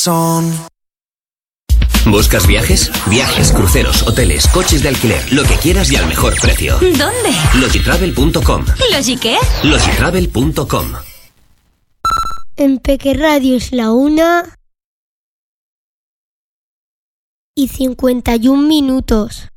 corazón. ¿Buscas viajes? Viajes, cruceros, hoteles, coches de alquiler, lo que quieras y al mejor precio. ¿Dónde? Logitravel.com. ¿Logi qué? Logitravel.com. En Peque Radio es la 1:51.